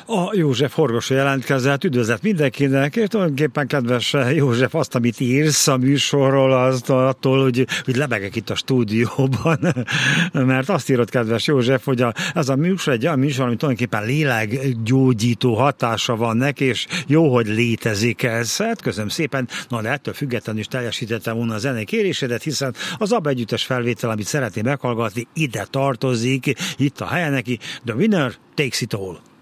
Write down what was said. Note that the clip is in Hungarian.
A József Horgosa jelentkezett, üdvözlet mindenkinek, és tulajdonképpen kedves József, azt, amit írsz a műsorról, azt attól, hogy lebegek itt a stúdióban, mert azt írod, kedves József, hogy ez a műsor egy olyan műsor, ami tulajdonképpen lélekgyógyító hatása van neki, és jó, hogy létezik ez. Hát köszönöm szépen, de ettől függetlenül is teljesítettem volna a zenei kérésedet, hiszen az ABBA együttes felvétel, amit szeretném meghallgatni, ide tartozik, itt a helye neki, The Winner Takes It All.